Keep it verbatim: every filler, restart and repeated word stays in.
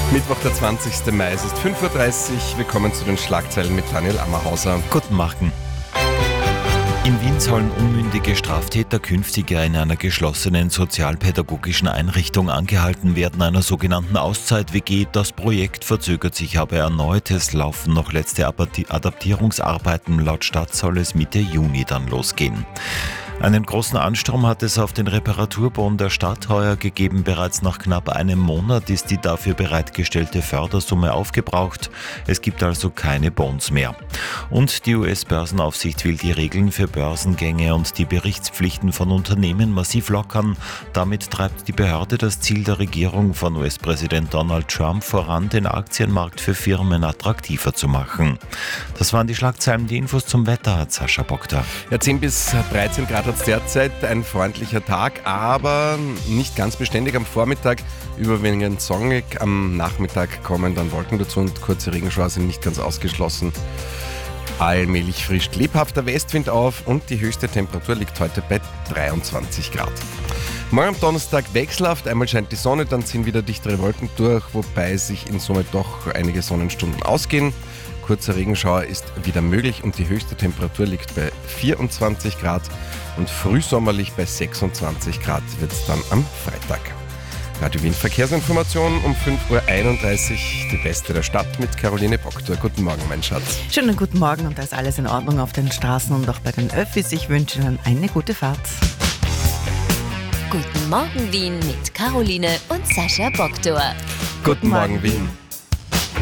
Mittwoch, der zwanzigsten Mai, es ist fünf Uhr dreißig. Willkommen zu den Schlagzeilen mit Daniel Ammerhauser. Guten Morgen. In Wien sollen unmündige Straftäter künftig in einer geschlossenen sozialpädagogischen Einrichtung angehalten werden, einer sogenannten Auszeit-W G. Das Projekt verzögert sich aber erneut. Es laufen noch letzte Adaptierungsarbeiten. Laut Stadt soll es Mitte Juni dann losgehen. Einen großen Ansturm hat es auf den Reparaturbon der Stadt heuer gegeben. Bereits nach knapp einem Monat ist die dafür bereitgestellte Fördersumme aufgebraucht. Es gibt also keine Bons mehr. Und die U S-Börsenaufsicht will die Regeln für Börsengänge und die Berichtspflichten von Unternehmen massiv lockern. Damit treibt die Behörde das Ziel der Regierung von U S-Präsident Donald Trump voran, den Aktienmarkt für Firmen attraktiver zu machen. Das waren die Schlagzeilen. Die Infos zum Wetter hat Sascha Bokta. Ja, zehn bis dreizehn Grad hat es derzeit, ein freundlicher Tag, aber nicht ganz beständig. Am Vormittag überwiegend sonnig, am Nachmittag kommen dann Wolken dazu und kurze Regenschauer sind nicht ganz ausgeschlossen. Allmählich frischt lebhafter Westwind auf und die höchste Temperatur liegt heute bei dreiundzwanzig Grad. Morgen am Donnerstag wechselhaft, einmal scheint die Sonne, dann ziehen wieder dichtere Wolken durch, wobei sich in Summe doch einige Sonnenstunden ausgehen. Kurzer Regenschauer ist wieder möglich und die höchste Temperatur liegt bei vierundzwanzig Grad und frühsommerlich bei sechsundzwanzig Grad wird es dann am Freitag. Radio Wien Verkehrsinformation um fünf Uhr einunddreißig, die beste der Stadt mit Caroline Proctor. Guten Morgen, mein Schatz. Schönen guten Morgen und da ist alles in Ordnung auf den Straßen und auch bei den Öffis. Ich wünsche Ihnen eine gute Fahrt. Guten Morgen Wien mit Caroline und Sascha Boktor. Guten Morgen, Wien.